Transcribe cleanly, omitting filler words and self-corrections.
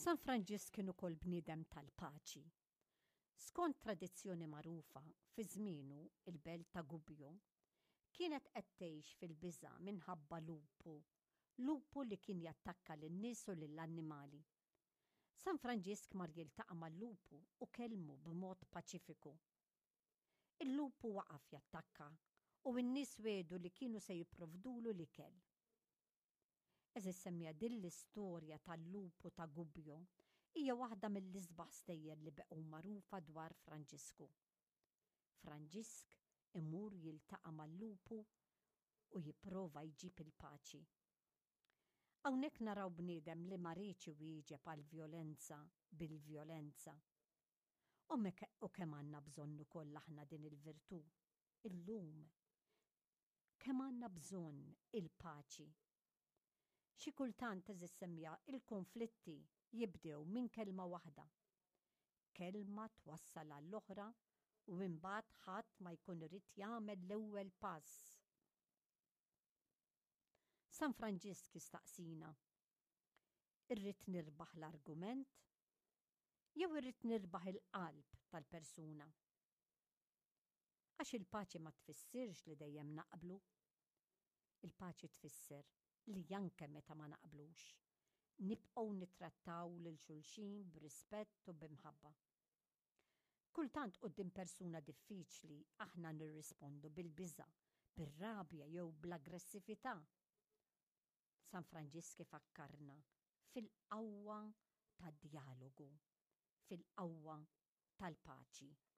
San Franġisk kien ukoll bniedem tal-paċi. Skont tradizzjoni magħrufa fi żmienu il-belt ta' Gubbio kienet qed tgħix fil-biża' minħabba lupu li kien jattakka lin-nies u lill-annimali. San Franġisk mar jiltaqa' mal-lupu u kelmu b'mod paċifiku. Il-lupu waqaf jattakka u n-nies wedu li kienu se jipprovdulu l-ikel. Eżis semmija din l-istorja tal-lupu ta' Gubbio hija waħda mill-isbaħ stejjer li beqgħu magħrufa dwar Franġisku. Franġisk imur jiltaqa' mal-lupu u jipprova jġib il-paċi. Hawnhekk naraw bniedem li ma rridx iwieġeb għall-vjolenza bil-vjolenza. U kemm għandna bżonn ukoll aħna din il-virtù illum. Kemm għandna bżonn il-paċi. Xi kultant eżis semmija il-konflitti jibdew minn kelma waħda. Kelma twassal għall-oħra u imbagħad ħadd ma jkun irid jagħmel l-ewwel pass. San Franġisk jistaqsina: irrid nirbaħ l-argument jew irrid nirbaħ il-qalb tal-persuna? Għax il-paċi ma tfissirx li dejjem naqblu. Il-paċi tfisser li anke meta ma naqblux nibqgħu nittrattaw lil xulxin b'rispett u b'imħabba. Kultant quddiem persuna diffiċli aħna nirrispondu bil-biża', bir-rabja jew bl-aggressività. San Franġisk ifakkarna fil-qawwa tad-dijalogu, fil-qawwa tal-paċi.